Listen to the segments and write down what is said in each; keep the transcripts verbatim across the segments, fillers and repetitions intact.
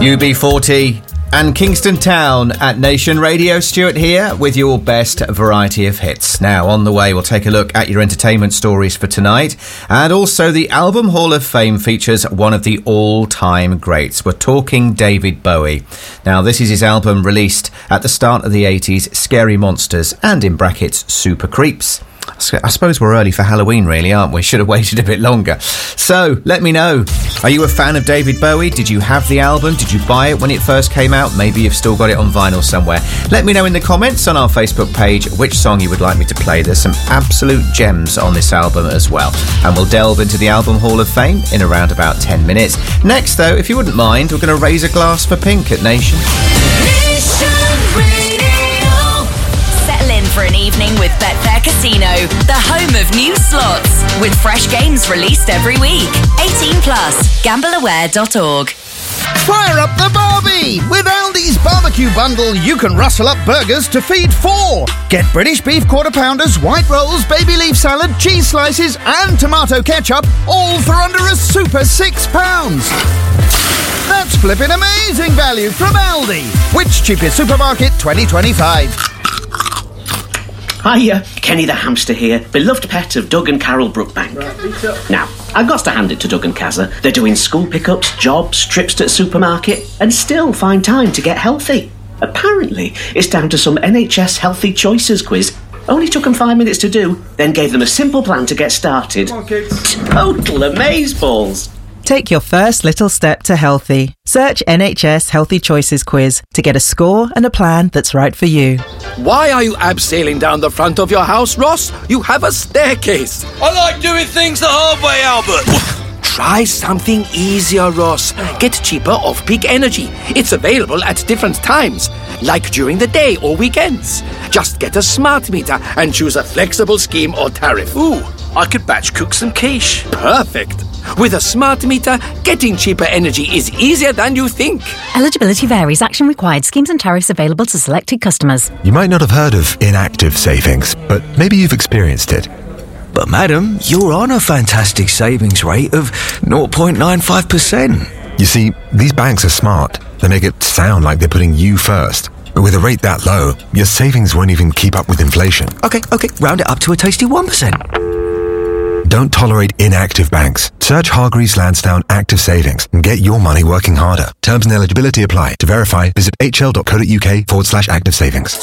U B forty and Kingston Town at Nation Radio. Stuart here with your best variety of hits. Now, on the way, we'll take a look at your entertainment stories for tonight. And also, the Album Hall of Fame features one of the all-time greats. We're talking David Bowie. Now, this is his album released at the start of the eighties, Scary Monsters, and in brackets, Super Creeps. I suppose we're early for Halloween, really, aren't we? Should have waited a bit longer. So, let me know. Are you a fan of David Bowie? Did you have the album? Did you buy it when it first came out? Maybe you've still got it on vinyl somewhere. Let me know in the comments on our Facebook page which song you would like me to play. There's some absolute gems on this album as well. And we'll delve into the Album Hall of Fame in around about ten minutes. Next, though, if you wouldn't mind, we're going to raise a glass for Pink at Nation. Nation Radio. Settle in for an evening with Betfair Casino, the home of new slots, with fresh games released every week. eighteen plus, gamble aware dot org. Fire up the Barbie! With Aldi's barbecue bundle, you can rustle up burgers to feed four. Get British beef quarter pounders, white rolls, baby leaf salad, cheese slices, and tomato ketchup, all for under a super six pounds. That's flipping amazing value from Aldi. Which cheapest supermarket twenty twenty-five? Hiya, Kenny the hamster here, beloved pet of Doug and Carol Brookbank. Right, now, I've got to hand it to Doug and Kazza. They're doing school pickups, jobs, trips to the supermarket, and still find time to get healthy. Apparently, it's down to some N H S Healthy Choices quiz. Only took them five minutes to do, then gave them a simple plan to get started. Come on, kids. Total amazeballs. Take your first little step to healthy. Search N H S Healthy Choices quiz to get a score and a plan that's right for you. Why are you abseiling down the front of your house, Ross? You have a staircase. I like doing things the hard way, Albert. Try something easier, Ross. Get cheaper off-peak energy. It's available at different times, like during the day or weekends. Just get a smart meter and choose a flexible scheme or tariff. Ooh, I could batch cook some quiche. Perfect. With a smart meter, getting cheaper energy is easier than you think. Eligibility varies. Action required. Schemes and tariffs available to selected customers. You might not have heard of inactive savings, but maybe you've experienced it. But madam, you're on a fantastic savings rate of zero point nine five percent. You see, these banks are smart. They make it sound like they're putting you first. But with a rate that low, your savings won't even keep up with inflation. Okay, okay, round it up to a tasty one percent. Don't tolerate inactive banks. Search Hargreaves Lansdowne Active Savings and get your money working harder. Terms and eligibility apply. To verify, visit hl.co.uk forward slash active savings.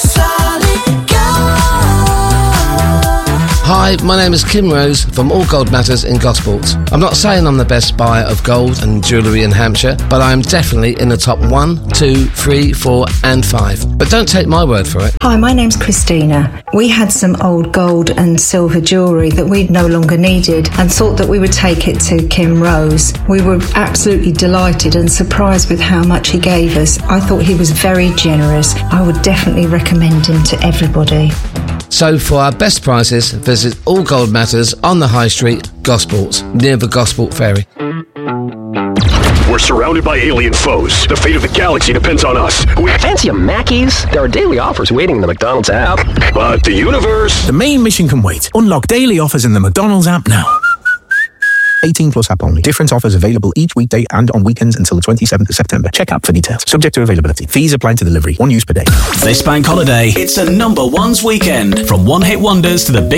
Hi, my name is Kim Rose from All Gold Matters in Gosport. I'm not saying I'm the best buyer of gold and jewellery in Hampshire, but I am definitely in the top one, two, three, four and five. But don't take my word for it. Hi, my name's Christina. We had some old gold and silver jewellery that we no longer needed and thought that we would take it to Kim Rose. We were absolutely delighted and surprised with how much he gave us. I thought he was very generous. I would definitely recommend him to everybody. So for our best prices, visit All Gold Matters on the High Street, Gosport, near the Gosport Ferry. We're surrounded by alien foes. The fate of the galaxy depends on us. We fancy a Mackey's? There are daily offers waiting in the McDonald's app. But the universe... The main mission can wait. Unlock daily offers in the McDonald's app now. eighteen plus app only. Different offers available each weekday and on weekends until the twenty-seventh of September. Check app for details. Subject to availability. Fees apply to delivery. One use per day. This bank holiday, it's a number ones weekend. From one hit wonders to the big